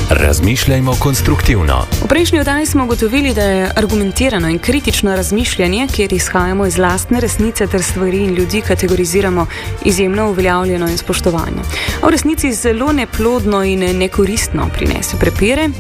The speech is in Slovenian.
Razmišljajmo konstruktivno. V prejšnji oddaji smo ugotovili, da je argumentirano in kritično razmišljanje, kjer izhajamo iz lastne resnice ter stvari in ljudi kategoriziramo, izjemno uveljavljeno in spoštovano. A v resnici zelo neplodno in nekoristno prinese prepire,